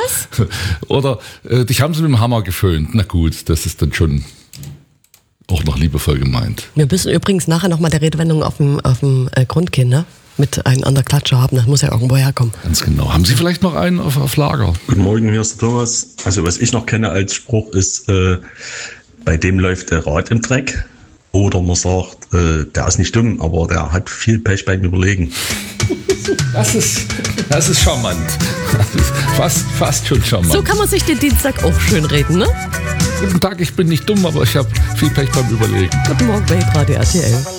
Was? Oder dich haben sie mit dem Hammer geföhnt. Na gut, das ist dann schon auch noch liebevoll gemeint. Wir müssen übrigens nachher nochmal der Redewendung auf dem Grund gehen, ne? Mit einem an der Klatsche haben, das muss ja irgendwo herkommen. Ganz genau. Haben Sie vielleicht noch einen auf Lager? Guten Morgen, hier ist der Thomas. Also was ich noch kenne als Spruch ist, bei dem läuft der Rad im Dreck. Oder man sagt, der ist nicht dumm, aber der hat viel Pech beim Überlegen. Das ist charmant. Das ist fast schon charmant. So kann man sich den Dienstag auch schön reden, ne? Guten Tag, ich bin nicht dumm, aber ich habe viel Pech beim Überlegen. Guten Morgen bei Radio RTL.